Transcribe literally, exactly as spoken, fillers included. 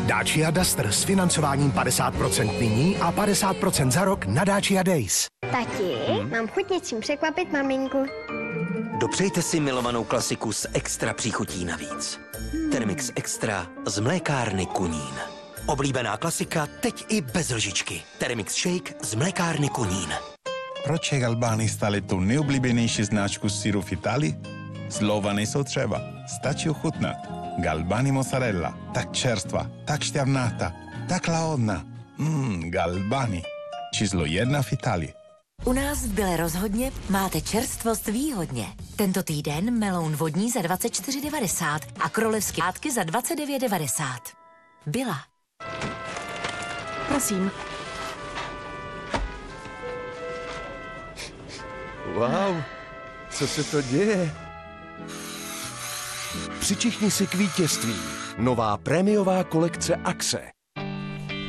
Dacia Duster s financováním padesát procent nyní a padesát procent za rok na Dacia Days. Tati, hmm? mám chuť něčím překvapit maminku. Dopřejte si milovanou klasiku s extra příchutí navíc. Hmm. Thermix Extra z mlékárny Kunín. Oblíbená klasika teď i bez lžičky. Thermix Shake z mlékárny Kunín. Proč je Galbani stále tou nejoblíbenější značku syru v Itálii? Slova nejsou třeba, stačí ochutnat. Galbani mozzarella, tak čerstva, tak šťavnatá, tak lahodná. Mmm, Galbani. Číslo jedna v Itálii. U nás v Byle rozhodně máte čerstvost výhodně. Tento týden meloun vodní za dvacet čtyři devadesát a krolevské látky za dvacet devět devadesát. Byla. Prosím. Wow, co se to děje? Přičichni si k vítězství. Nová prémiová kolekce Axe.